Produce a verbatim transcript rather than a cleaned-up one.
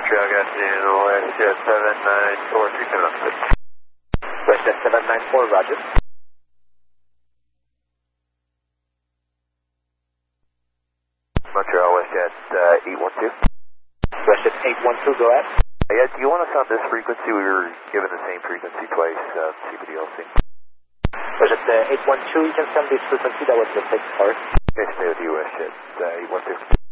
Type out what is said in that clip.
Montreal, good afternoon, WestJet seven nine four, three seven oh six. WestJet seven nine four, roger. Montreal, WestJet uh, eight one two. WestJet eight one two, go ahead. Uh, yeah, do you want us on this frequency? We were given the same frequency twice, uh, C B D L C. WestJet uh, eight one two, you can send this frequency, that was the text part. Okay, stay with you, WestJet uh, eight one two.